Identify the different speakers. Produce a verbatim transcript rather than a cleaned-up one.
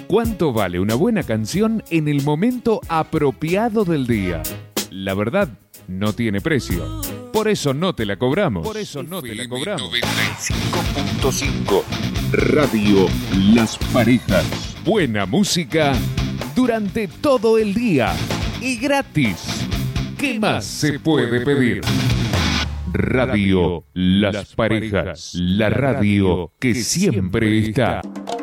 Speaker 1: ¿Cuánto vale una buena canción en el momento apropiado del día? La verdad, no tiene precio. Por eso no te la cobramos. Por eso no te la cobramos.
Speaker 2: noventa y cinco punto cinco Radio Las Parejas.
Speaker 1: Buena música durante todo el día y gratis. ¿Qué más se puede pedir? Radio Las Parejas, la radio que siempre está.